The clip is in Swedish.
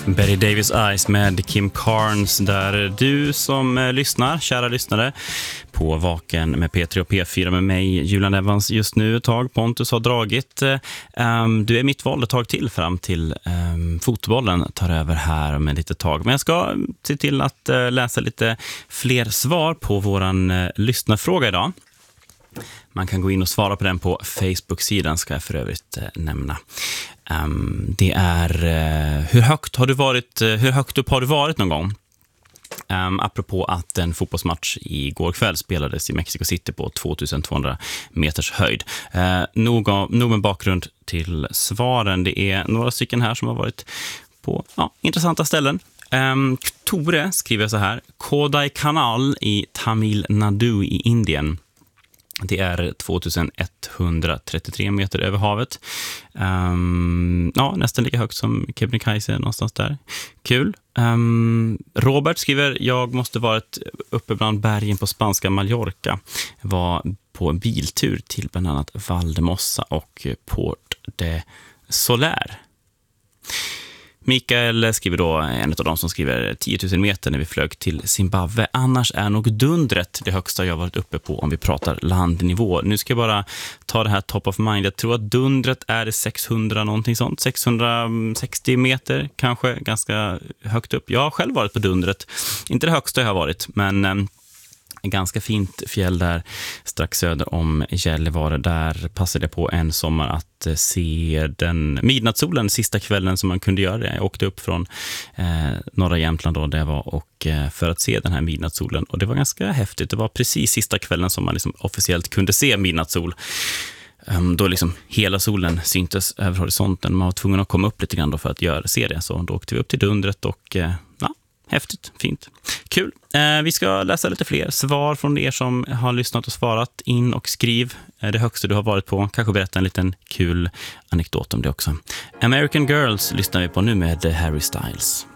Betty Davis Eyes med Kim Carnes, där du som lyssnar, kära lyssnare, på Vaken med P3 och P4 med mig, Julian Evans, just nu ett tag. Pontus har dragit. Du är mitt val ett tag till fram till fotbollen tar över här med lite tag. Men jag ska se till att läsa lite fler svar på våran lyssnarfråga idag. Man kan gå in och svara på den på Facebook-sidan, ska jag för övrigt nämna. Det är hur högt upp har du varit någon gång? Apropå att en fotbollsmatch igår kväll spelades i Mexico City på 2200 meters höjd. Nog med bakgrund till svaren. Det är några stycken här som har varit på intressanta ställen. Tore skriver så här: Kodaikanal i Tamil Nadu i Indien. Det är 2133 meter över havet. Nästan lika högt som Kebnekaise någonstans där. Kul. Robert skriver: jag måste varit uppe bland bergen på spanska Mallorca. Var på en biltur till bland annat Valdemossa och Port de Soler. Mikael skriver då, en av dem som skriver 10 000 meter när vi flög till Zimbabwe. Annars är nog Dundret det högsta jag varit uppe på om vi pratar landnivå. Nu ska jag bara ta det här top of mind. Jag tror att Dundret är 600 någonting sånt. 660 meter kanske, ganska högt upp. Jag har själv varit på Dundret. Inte det högsta jag har varit, men ganska fint fjäll där strax söder om Gällivare. Där passade jag på en sommar att se den midnattssolen sista kvällen som man kunde göra det. Jag åkte upp från norra Jämtland då, där jag var, och för att se den här midnattssolen. Och det var ganska häftigt. Det var precis sista kvällen som man liksom officiellt kunde se midnattssol. Då liksom hela solen syntes över horisonten. Man var tvungen att komma upp lite grann då för att se det. Så då åkte vi upp till Dundret och häftigt, fint. Kul. Vi ska läsa lite fler svar från er som har lyssnat och svarat. In och skriv det högsta du har varit på. Kanske berätta en liten kul anekdot om det också. American Girls lyssnar vi på nu med Harry Styles.